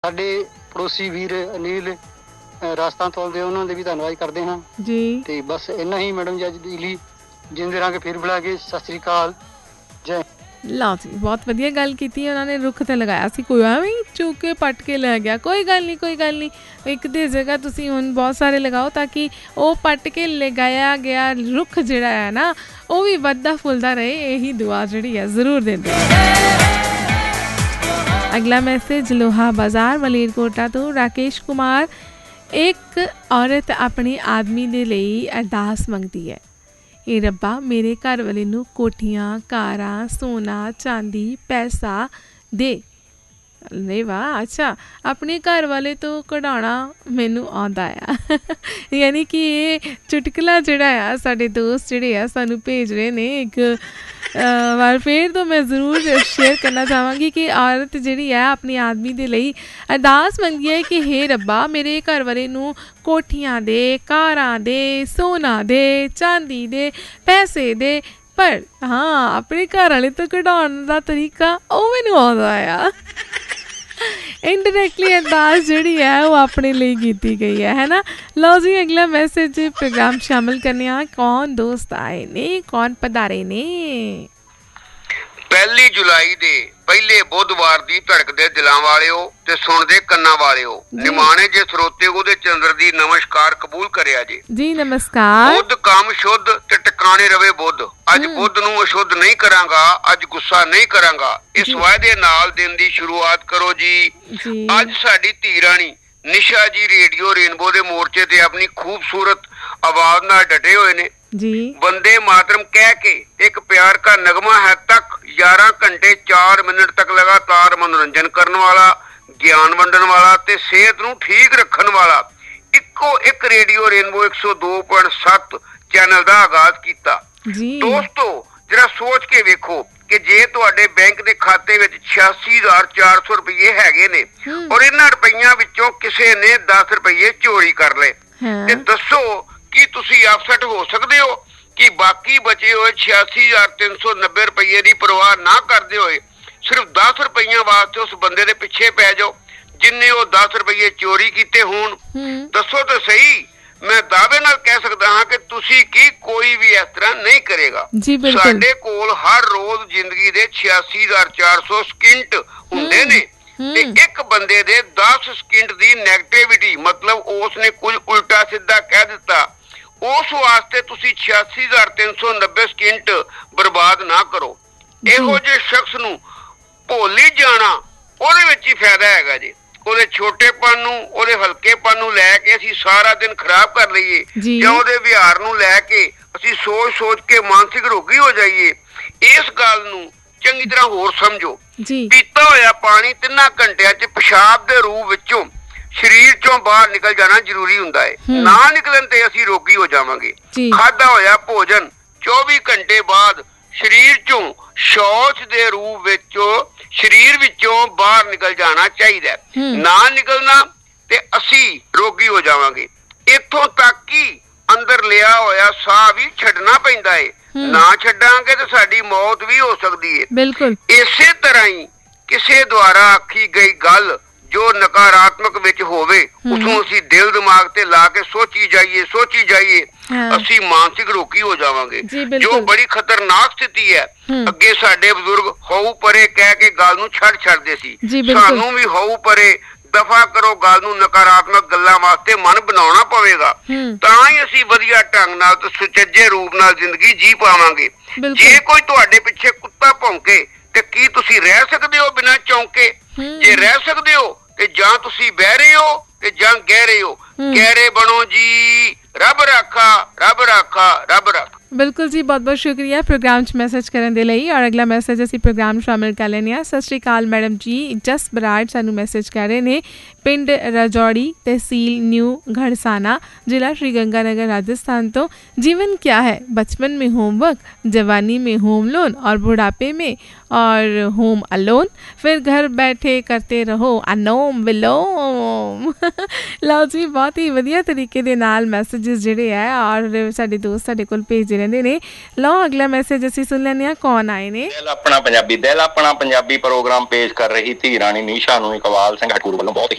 ਸਾਡੇ ਪੜੋਸੀ ਵੀਰ ਅਨੀਲ ਰਾਜਸਥਾਨ ਤੋਂ ਆਉਂਦੇ ਉਹਨਾਂ ਦੇ ਵੀ ਧੰਨਵਾਦ ਕਰਦੇ ਹਾਂ ਜੀ। ਤੇ ਬਸ ਇੰਨਾ ਹੀ ਮੈਡਮ ਜੀ ਅੱਜ ਦੀ ਲਈ ਜਿੰਦੇ ਰਹਾਂਗੇ ਫਿਰ ਬੁਲਾਗੇ। ਸਤਿ ਸ੍ਰੀ ਅਕਾਲ, ਜੈ। ਲਓ ਜੀ, ਬਹੁਤ ਵਧੀਆ ਗੱਲ ਕੀਤੀ ਉਹਨਾਂ ਨੇ। ਰੁੱਖ ਤੇ ਲਗਾਇਆ ਸੀ, ਕੋਈ ਐਵੇਂ ਚੁੱਕ ਕੇ ਪੱਟ ਕੇ ਲੈ ਗਿਆ। ਕੋਈ ਗੱਲ ਨਹੀਂ, ਕੋਈ ਗੱਲ ਨਹੀਂ, ਇੱਕ ਦੀ ਜਗ੍ਹਾ ਤੁਸੀਂ ਹੁਣ ਬਹੁਤ ਸਾਰੇ ਲਗਾਓ ਤਾਂ ਕਿ ਉਹ ਪੱਟ ਕੇ ਲਗਾਇਆ ਗਿਆ ਰੁੱਖ ਜਿਹੜਾ ਹੈ ਨਾ ਉਹ ਵੀ ਵੱਧਦਾ ਫੁੱਲਦਾ ਰਹੇ। ਇਹੀ ਦੁਆ ਜਿਹੜੀ ਹੈ ਜ਼ਰੂਰ ਦਿੰਦੇ। अगला मैसेज लोहा बाज़ार मलेरकोटा तो राकेश कुमार। एक औरत अपने आदमी दे लई अरदास मंगती है, ए रब्बा मेरे घर वाले नूं कोठियां कारां सोना चांदी पैसा दे। नहीं वाह, अच्छा, अपने घर वाले तो कढ़ाना मैनू आंदा आ। यानी कि ये चुटकला जिहड़ा आ साडे दोस्त जिहड़े आ सानू भेज रहे ने। एक बार फिर तो मैं ज़रूर शेयर करना चाहांगी कि औरत जिहड़ी है अपने आदमी दे लई अरदास मंगी है कि हे रब्बा मेरे घर वाले नूं कोठियां दे कारां दे सोना दे चांदी दे पैसे दे, पर हाँ अपने घर वाले तो कढ़ाउण दा तरीका ਉਹ ਮੈਨੂੰ ਆਉਂਦਾ ਆ। इनडायरैक्टली अरदास जिहड़ी है वो अपने लिए की गई है ना। लो जी, अगला मैसेज प्रोग्राम शामिल करने कौन दोस्त आए ने, कौन पधारे ने। 1 जुलाई ਦੇ ਪਹਿਲੇ ਬੁੱਧਵਾਰ ਦੀ ਧੜਕਦੇ ਦਿਲਾਂ ਵਾਲਿਓ ਤੇ ਸੁਣਦੇ ਕੰਨਾਂ ਵਾਲਿਓ, ਨਿਮਾਣੇ ਜੇ ਸਰੋਤੇ ਉਹਦੇ ਚੰਦਰ ਦੀ ਨਮਸਕਾਰ ਕਬੂਲ ਕਰਿਆ ਜੀ ਨਮਸਕਾਰ। ਬੁੱਧ ਕੰਮ ਸ਼ੁੱਧ ਤੇ ਟਿਕਾਣੇ ਰਵੇ ਬੁੱਧ। ਅੱਜ ਬੁੱਧ ਨੂੰ ਅਸ਼ੁੱਧ ਨਹੀਂ ਕਰਾਂਗਾ, ਅੱਜ ਗੁੱਸਾ ਨਹੀਂ ਕਰਾਂਗਾ। ਇਸ ਵਾਅਦੇ ਨਾਲ ਦਿਨ ਦੀ ਸ਼ੁਰੂਆਤ ਕਰੋ ਜੀ। ਅੱਜ ਸਾਡੀ ਧੀ ਰਾਣੀ ਨਿਸ਼ਾ ਜੀ ਰੇਡੀਓ ਰੇਨਬੋ ਦੇ ਮੋਰਚੇ ਤੇ ਆਪਣੀ ਖੂਬਸੂਰਤ ਆਵਾਜ਼ ਨਾਲ ਡਟੇ ਹੋਏ ਨੇ जी। वंदे मातरम कह के एक प्यार का नगमा है तक 11 घंटे 4 मिनट तक लगातार मनोरंजन करने वाला, ज्ञान वंडन वाला ते सेहत नूं ठीक रखन वाला इक्को एक रेडियो रेनबो 102.7 चैनल दा आगाज कीता। दोस्तों जरा सोच के वेखो कि जे तुहाडे बैंक दे खाते विच 86,400 रुपये हैगे ने और इन्हां रुपइयां विचों किसे ने 10 रुपये चोरी कर लए, ते दसो ਕੀ ਤੁਸੀਂ ਅਪਸੈਟ ਹੋ ਸਕਦੇ ਹੋ ਕਿ ਬਾਕੀ ਬਚੇ ਹੋਏ 86,390 ਰੁਪਏ ਦੀ ਪਰਵਾਹ ਨਾ ਕਰਦੇ ਹੋਏ ਸਿਰਫ 10 ਰੁਪਈਆਂ ਵਾਸਤੇ ਉਸ ਬੰਦੇ ਦੇ ਪਿੱਛੇ ਪੈ ਜਾਓ ਜਿੰਨੇ ਉਹ 10 ਰੁਪਏ ਚੋਰੀ ਕੀਤੇ ਹੋਣ। ਦੱਸੋ ਤਾਂ ਸਹੀ, ਮੈਂ ਦਾਅਵੇ ਨਾਲ ਕਹਿ ਸਕਦਾ ਹਾਂ ਕਿ ਤੁਸੀਂ ਕੀ ਕੋਈ ਵੀ ਇਸ ਤਰ੍ਹਾਂ ਨਹੀਂ ਕਰੇਗਾ। ਸਾਡੇ ਕੋਲ ਹਰ ਰੋਜ਼ ਜ਼ਿੰਦਗੀ ਦੇ 86,400 ਸਕਿੰਟ ਹੁੰਦੇ ਨੇ ਤੇ ਇੱਕ ਬੰਦੇ ਦੇ 10 ਸਕਿੰਟ ਦੀ ਨੈਗੇਟਿਵਿਟੀ ਮਤਲਬ ਉਸਨੇ ਕੁਝ ਉਲਟਾ ਸਿੱਧਾ ਕਹਿ ਦਿੱਤਾ, ਉਸ ਵਾਸਤੇ ਤੁਸੀਂ 86,390 ਸਕਿੰਟ ਬਰਬਾਦ ਨਾ ਕਰੋ। ਇਹੋ ਜਿਹੇ ਸ਼ਖਸ ਨੂੰ ਭੁੱਲ ਹੀ ਜਾਣਾ ਉਹਦੇ ਵਿੱਚ ਹੀ ਫਾਇਦਾ ਹੈਗਾ ਜੀ। ਉਹਦੇ ਛੋਟੇਪਨ ਨੂੰ ਉਹਦੇ ਹਲਕੇਪਨ ਨੂੰ ਲੈ ਕੇ ਅਸੀਂ ਸਾਰਾ ਦਿਨ ਖਰਾਬ ਕਰ ਲਈਏ ਜਾਂ ਉਹਦੇ ਵਿਹਾਰ ਨੂੰ ਲੈ ਕੇ ਅਸੀਂ ਸੋਚ ਕੇ ਮਾਨਸਿਕ ਰੋਗੀ ਹੋ ਜਾਈਏ। ਇਸ ਗੱਲ ਨੂੰ ਚੰਗੀ ਤਰ੍ਹਾਂ ਹੋਰ ਸਮਝੋ। ਪੀਤਾ ਹੋਇਆ ਪਾਣੀ 3 ਘੰਟਿਆਂ 'ਚ ਪਿਸ਼ਾਬ ਦੇ ਰੂਪ ਵਿੱਚੋਂ ਸਰੀਰ ਚੋਂ ਬਾਹਰ ਨਿਕਲ ਜਾਣਾ ਜ਼ਰੂਰੀ ਹੁੰਦਾ ਹੈ। ਨਾ ਨਿਕਲਣ ਤੇ ਅਸੀਂ ਰੋਗੀ ਹੋ ਜਾਵਾਂਗੇ। ਖਾਧਾ ਹੋਇਆ ਭੋਜਨ 24 ਘੰਟੇ ਬਾਅਦ ਸਰੀਰ ਚੋਂ ਸ਼ੌਚ ਦੇ ਰੂਪ ਵਿੱਚ ਸਰੀਰ ਵਿੱਚੋਂ ਬਾਹਰ ਨਿਕਲ ਜਾਣਾ ਚਾਹੀਦਾ। ਨਾ ਨਿਕਲਣਾ ਤੇ ਅਸੀਂ ਰੋਗੀ ਹੋ ਜਾਵਾਂਗੇ। ਇੱਥੋਂ ਤੱਕ ਕਿ ਅੰਦਰ ਲਿਆ ਹੋਇਆ ਸਾਹ ਵੀ ਛੱਡਣਾ ਪੈਂਦਾ ਹੈ। ਨਾ ਛੱਡਾਂਗੇ ਤੇ ਸਾਡੀ ਮੌਤ ਵੀ ਹੋ ਸਕਦੀ ਹੈ। ਬਿਲਕੁਲ ਇਸੇ ਤਰ੍ਹਾਂ ਹੀ ਕਿਸੇ ਦੁਆਰਾ ਆਖੀ ਗਈ ਗੱਲ ਜੋ ਨਕਾਰਾਤਮਕ ਵਿੱਚ ਹੋਵੇ ਉਸਨੂੰ ਅਸੀਂ ਦਿਲ ਦਿਮਾਗ ਤੇ ਲਾ ਕੇ ਸੋਚੀ ਜਾਈਏ ਅਸੀਂ ਮਾਨਸਿਕ ਰੋਗੀ ਹੋ ਜਾਵਾਂਗੇ, ਜੋ ਬੜੀ ਖਤਰਨਾਕ ਸਥਿਤੀ ਹੈ। ਅੱਗੇ ਸਾਡੇ ਬਜ਼ੁਰਗ ਹਉ ਪਰੇ ਕਹਿ ਕੇ ਗੱਲ ਨੂੰ ਛੱਡਦੇ ਸੀ, ਸਾਨੂੰ ਵੀ ਹਉ ਪਰੇ ਦਫਾ ਕਰੋ ਗੱਲ ਨੂੰ, ਨਕਾਰਾਤਮਕ ਗੱਲਾਂ ਵਾਸਤੇ ਮਨ ਬਣਾਉਣਾ ਪਵੇਗਾ ਤਾਂ ਹੀ ਅਸੀਂ ਵਧੀਆ ਢੰਗ ਨਾਲ ਤੇ ਸੁਚੱਜੇ ਰੂਪ ਨਾਲ ਜ਼ਿੰਦਗੀ ਜੀ ਪਾਵਾਂਗੇ। ਜੇ ਕੋਈ ਤੁਹਾਡੇ ਪਿੱਛੇ ਕੁੱਤਾ ਭੌਂਕੇ ਤੇ ਕੀ ਤੁਸੀਂ ਰਹਿ ਸਕਦੇ ਹੋ ਬਿਨਾਂ ਚੌਂਕੇ? ਜੇ ਰਹਿ ਸਕਦੇ ਹੋ ਤੇ ਜਾਂ ਤੁਸੀਂ ਬਹਿ ਰਹੇ ਹੋ ਤੇ ਜਾਂ ਗਹਿ ਰਹੇ ਹੋ। ਗਹਿਰੇ ਬਣੋ ਜੀ, ਰੱਬ ਰਾਖਾ ਰੱਬ ਰਾਖਾ ਰੱਬ ਰਾਖਾ। बिल्कुल जी, बहुत बहुत शुक्रिया प्रोग्राम च मैसेज करने दे लई। और अगला मैसेज असी प्रोग्राम शामिल कर लेने। सत श्री अकाल मैडम जी, जस बराड़ सानू मैसेज कर रहे ने, पिंड राजौड़ी तहसील न्यू घड़साना जिला श्री गंगानगर राजस्थान तो। जीवन क्या है, बचपन में होमवर्क, जवानी में होम लोन और बुढ़ापे में और होम अलोन, फिर घर बैठे करते रहो अनोम विलोम। लो जी, बहुत ही वधिया तरीके दे नाल मैसेजेस जिहड़े है और साडे दोस्त साडे कोल भेज रहंदे ने। लो अगला मैसेज ਅਸੀਂ ਸੁਣ ਲੈਂਦੇ ਹਾਂ, ਕੌਣ ਆਏ ਨੇ। ਦਿਲ ਆਪਣਾ ਪੰਜਾਬੀ ਪ੍ਰੋਗਰਾਮ ਪੇਸ਼ ਕਰ ਰਹੀ ਧੀ ਰਾਣੀ ਨੀਸ਼ਾ ਨੂੰ ਇਕਬਾਲ ਸਿੰਘ ਹਟੂਰ ਵੱਲੋਂ ਬਹੁਤ ਹੀ